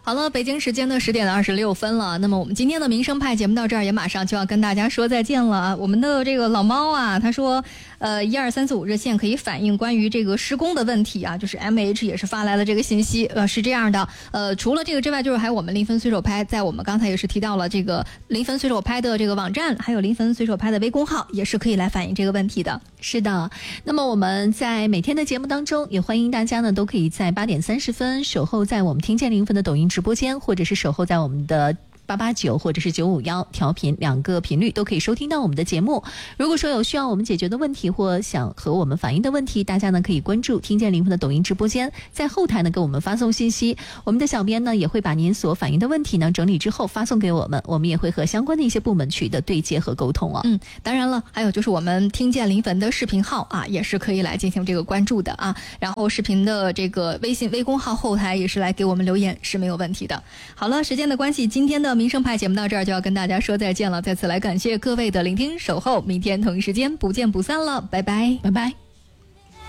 好了，北京时间的10:26了。那么我们今天的民生派节目到这儿也马上就要跟大家说再见了。我们的这个老猫啊，他说12345热线可以反映关于这个施工的问题啊，就是 MH 也是发来了这个信息，是这样的，除了这个之外，就是还有我们临汾随手拍，在我们刚才也是提到了这个临汾随手拍的这个网站，还有临汾随手拍的微公号，也是可以来反映这个问题的。 是的，那么我们在每天的节目当中，也欢迎大家呢都可以在8点30分守候在我们听见临汾的抖音直播间，或者是守候在我们的889或者是951调频2个频率都可以收听到我们的节目。如果说有需要我们解决的问题或想和我们反映的问题，大家呢可以关注听见临汾的抖音直播间，在后台呢给我们发送信息，我们的小编呢也会把您所反映的问题呢整理之后发送给我们，我们也会和相关的一些部门取得对接和沟通啊。 当然了，还有就是我们听见临汾的视频号啊，也是可以来进行这个关注的啊，然后视频的这个微信微公号后台也是来给我们留言是没有问题的。好了，时间的关系，今天的民生派节目到这儿就要跟大家说再见了，再次来感谢各位的聆听守候，明天同一时间不见不散了，拜拜， 拜拜。